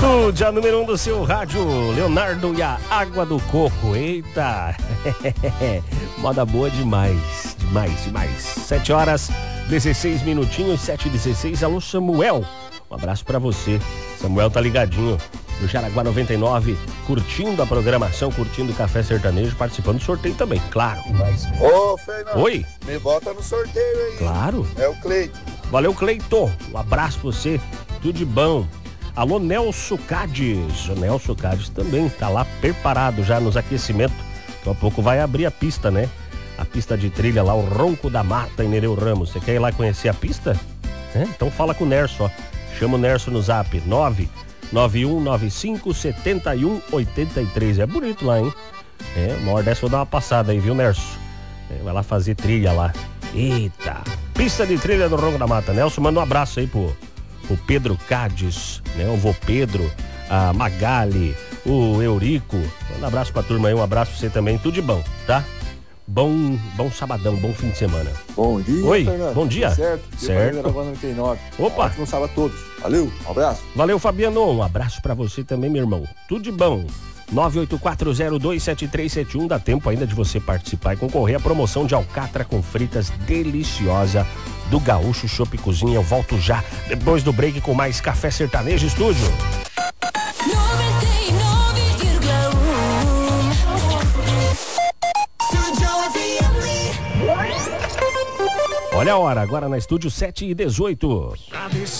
Estúdio número 1 do seu rádio, Leonardo e a Água do Coco. Eita, moda boa demais, demais. 7 horas, 16 minutinhos, 7h16. Alô, Samuel, um abraço pra você. Samuel tá ligadinho no Jaraguá 99, curtindo a programação, curtindo o Café Sertanejo, participando do sorteio também, claro. Ô, Fernando. Oi. Me bota no sorteio aí. Claro. É o Cleiton. Valeu, Cleiton. Um abraço pra você. Tudo de bom. Alô, Nelson Cádiz. O Nelson Cádiz também tá lá preparado já nos aquecimentos. Daqui a pouco vai abrir a pista, né? A pista de trilha lá, o Ronco da Mata em Nereu Ramos. Você quer ir lá conhecer a pista? Então fala com o Nerso, ó. Chama o Nerso no zap 991957183. É bonito lá, hein? Uma hora dessa eu vou dar uma passada aí, viu, Nerso? Vai lá fazer trilha lá. Eita! Pista de trilha do Ronco da Mata. Nelson, manda um abraço aí pro Pedro Cádiz, né? O vô Pedro, a Magali, o Eurico. Manda um abraço pra turma aí, um abraço pra você também. Tudo de bom, tá? Bom sabadão, bom fim de semana. Bom dia, Oi, Fernando. bom dia. Certo. 99. Opa. Ótimo sábado a todos. Valeu, um abraço. Valeu, Fabiano. Um abraço pra você também, meu irmão. Tudo de bom. 984027371. Dá tempo ainda de você participar e concorrer à promoção de alcatra com fritas deliciosa do Gaúcho Chopp Cozinha. Eu volto já, depois do break, com mais Café Sertanejo Estúdio. 99,1. Olha a hora, agora na Estúdio 7h18.